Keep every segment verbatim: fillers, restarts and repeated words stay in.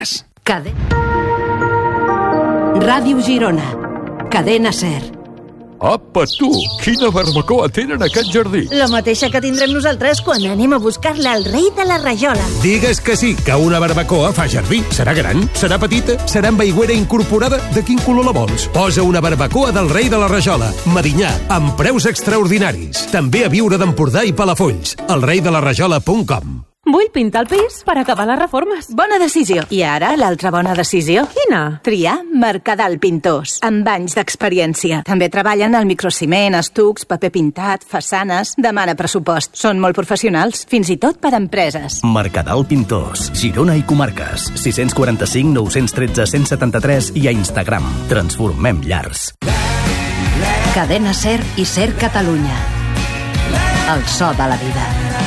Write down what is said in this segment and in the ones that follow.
Cade... Ràdio Girona. Cadena Ser. Apa, tu! Quina barbacoa tenen a aquest jardí? La mateixa que tindrem nosaltres quan anem a buscar-la al rei de la rajola. Digues que sí, que una barbacoa fa jardí. Serà gran? Serà petita? Serà amb aigüera incorporada? De quin color la vols? Posa una barbacoa del rei de la rajola. Medinyà, amb preus extraordinaris. També a Viure d'Empordà i Palafolls. el rei de la rajola punt com. Vull pintar el pis per acabar les reformes. Bona decisió. I ara, l'altra bona decisió? Quina? Triar Mercadal Pintors, amb anys d'experiència. També treballen al microciment, estucs, paper pintat, façanes... Demana pressupost. Són molt professionals, fins i tot per a empreses. Mercadal Pintors, Girona i comarques. sis quatre cinc, nou un tres, un zero set tres i a Instagram. Transformem llars. Cadena Ser i Ser Catalunya. El so de la vida.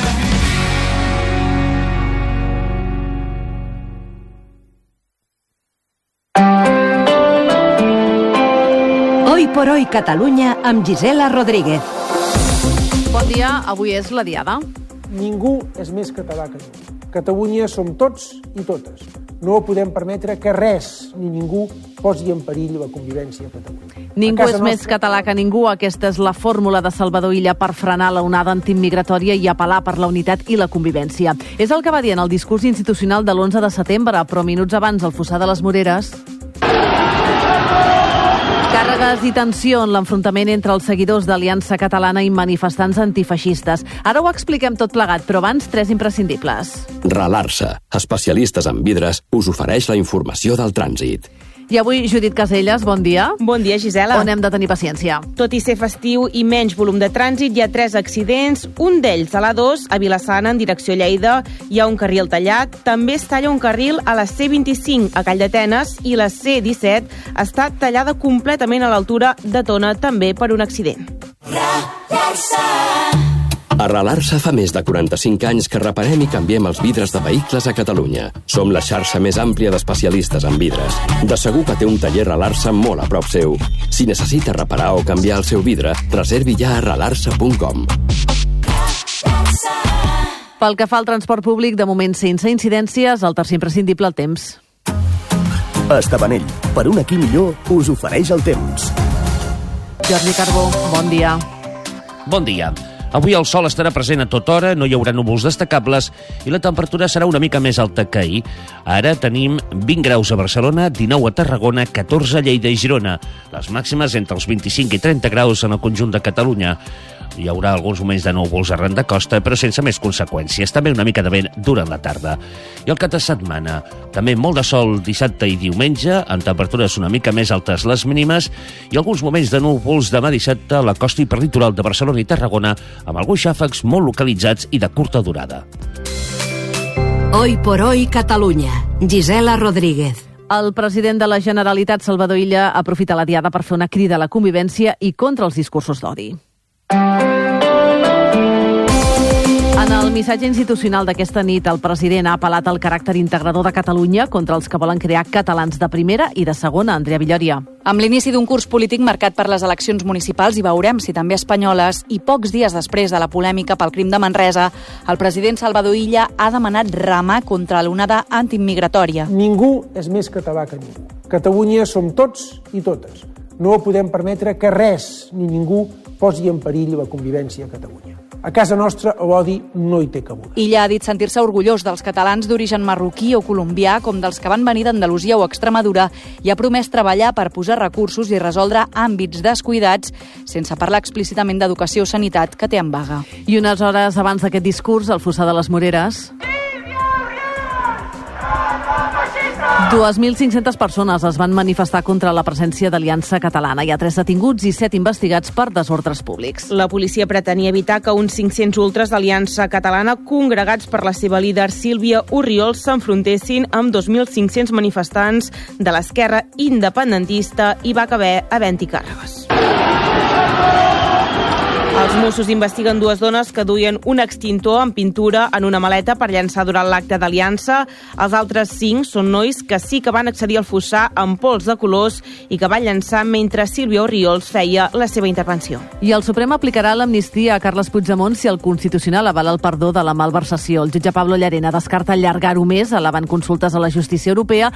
Hoy por hoy Catalunya amb Gisela Rodríguez. Bon dia, avui és la diada. Ningú és més català que ningú. Catalunya som tots i totes. No podem permetre que res ni ningú posi en perill la convivència a Catalunya. Ningú és més català que ningú. Aquesta és la fórmula de Salvador Illa per frenar la onada antimigratòria i apel·lar per la unitat i la convivència. És el que va dir en el discurs institucional de l'onze de setembre, però minuts abans al Fossar de les Moreres... Càrregues i tensió en l'enfrontament entre els seguidors d'Aliança Catalana i manifestants antifeixistes. Ara ho expliquem tot plegat, però abans tres imprescindibles. Ralarsa, especialistes en vidres, us ofereix la informació del trànsit. I avui, Judit Caselles, bon dia. Bon dia, Gisela. On hem de tenir paciència? Tot i ser festiu i menys volum de trànsit, hi ha tres accidents. Un d'ells, a l'A dos, a Vilassana, en direcció Lleida, hi ha un carril tallat. També es talla un carril a la C vint-i-cinc, a Calldetenes, i la C disset està tallada completament a l'altura de Tona, també per un accident. Ralarsa. A Ralarsa fa més de quaranta-cinc anys que reparem i canviem els vidres de vehicles a Catalunya. Som la xarxa més àmplia d'especialistes en vidres. De segur que té un taller Ralarsa molt a prop seu. Si necessita reparar o canviar el seu vidre, reservi ja a ralarsa punt com. Pel que fa al transport públic, de moment sense incidències, el tercer imprescindible, el temps. Estabanell, per un aquí millor, us ofereix el temps. Jordi Carbó, bon dia. Bon dia. Avui el sol estarà present a tota hora, no hi haurà núvols destacables i la temperatura serà una mica més alta que ahir. Ara tenim vint graus a Barcelona, dinou a Tarragona, catorze a Lleida i Girona. Les màximes entre els vint-i-cinc i trenta graus en el conjunt de Catalunya. Hi haurà alguns moments de núvols arran de costa, però sense més conseqüències. També una mica de vent durant la tarda. I el cap de setmana, també molt de sol dissabte i diumenge, amb temperatures una mica més altes les mínimes, i alguns moments de núvols demà dissabte a la costa i per litoral de Barcelona i Tarragona, amb alguns xàfecs molt localitzats i de curta durada. Hoy por hoy Catalunya. Gisela Rodríguez. El president de la Generalitat, Salvador Illa, aprofita la diada per fer una crida a la convivència i contra els discursos d'odi. En el missatge institucional d'aquesta nit, el president ha apel·lat al caràcter integrador de Catalunya contra els que volen crear catalans de primera i de segona. Andrea Villoria. Amb l'inici d'un curs polític marcat per les eleccions municipals, i veurem si també espanyoles, i pocs dies després de la polèmica pel crim de Manresa, el president Salvador Illa ha demanat remar contra l'onada antimigratòria. Ningú és més català que ningú. Catalunya som tots i totes. No podem permetre que res ni ningú posi en perill la convivència a Catalunya. A casa nostra l'odi no hi té cabuda. Illa ha dit sentir-se orgullós dels catalans d'origen marroquí o colombià com dels que van venir d'Andalusia o Extremadura i ha promès treballar per posar recursos i resoldre àmbits descuidats sense parlar explícitament d'educació o sanitat que té en vaga. I unes hores abans d'aquest discurs, al Fossar de les Moreres... dos mil cinc-centes persones es van manifestar contra la presència d'Aliança Catalana. Hi ha tres detinguts i set investigats per desordres públics. La policia pretenia evitar que uns cinc-cents ultres d'Aliança Catalana, congregats per la seva líder Sílvia Orriols, s'enfrontessin amb dos mil cinc-cents manifestants de l'esquerra independentista i va acabar havent-hi càrregues. Els Mossos investiguen dues dones que duien un extintor amb pintura en una maleta per llançar durant l'acte d'aliança. Els altres cinc són nois que sí que van accedir al fossar amb pols de colors i que van llançar mentre Sílvia Orriols feia la seva intervenció. I el Suprem aplicarà l'amnistia a Carles Puigdemont si el Constitucional avala el perdó de la malversació. El jutge Pablo Llarena descarta allargar-ho més, elevant consultes a la justícia europea